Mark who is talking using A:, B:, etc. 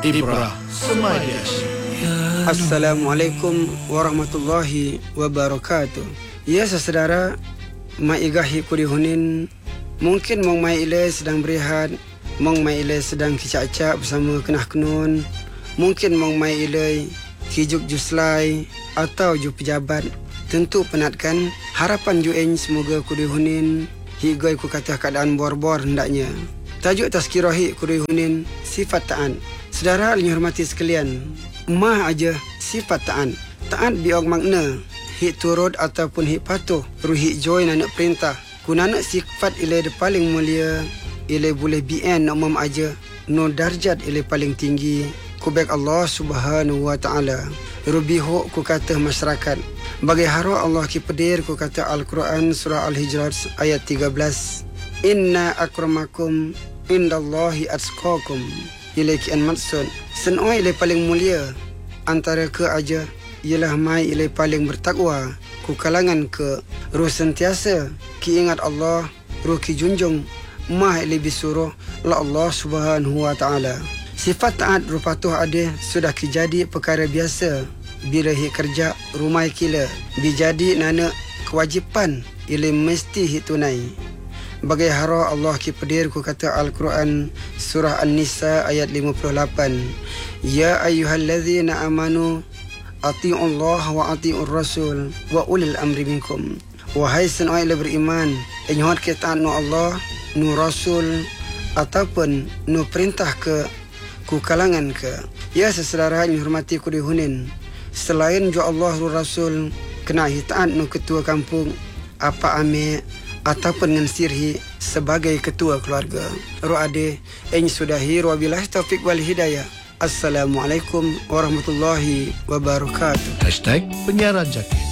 A: Ibrah Semaya.
B: Assalamualaikum warahmatullahi wabarakatuh. Ya saudara, mai igahi kurihunin. Mungkin mong mai ilai sedang berehat, mong mai ilai sedang kicak-cak bersama kenah kenun. Mungkin mong mai ilai kijuk juslai atau ju pejabat. Tentu penatkan harapan jueng semoga kurihunin higai ku kata keadaan bor-bor hendaknya. Tajuk tazkirahi kurihunin sifat ta'an. Saudara yang hormati sekalian, mah aja sifat ta'an. Ta'an biog makna hik turut ataupun hik patuh, ruhik join anak perintah. Kunana sifat ilai de paling mulia, ilai boleh bien umum aja, no darjat ilai paling tinggi. Kubek Allah Subhanahu wa taala. Rubihu ku kata masyarakat. Bagai haro Allah ki pedir ku kata Al-Quran surah Al-Hijrat ayat 13. Inna akramakum indallahi atqakum. Ilai kian maksud senoi ilai paling mulia antara ke aja ialah mai ilai paling bertakwa ku kalangan ke ruh sentiasa ki ingat Allah, ruh ki junjung mah ilai bisuruh la Allah Subhanahu wa taala. Sifat taat ruh patuh ada sudah ki jadi perkara biasa bila hi kerja rumai kila bijadi nana kewajipan ilai mesti hi tunai. Bagai hara Allah ki pedir ku kata Al-Quran surah An-Nisa ayat 58. Ya ayyuhallazina amanu ati'ullaha wa ati'ur rasul wa ulil amri minkum. Wahai senoi la beriman, ingat ke taat nu Allah, nu rasul ataupun nu perintah ke ku kalangan ke. Ya saudara yang hormati ku dihunin, selain ju Allah ru rasul kena taat nu ketua kampung apa ame ataupun dengan sirhi sebagai ketua keluarga. Ru ade eng sudahi wa billahi taufik wal hidayah. Assalamualaikum warahmatullahi wabarakatuh.
A: #Penyiaran Jaki.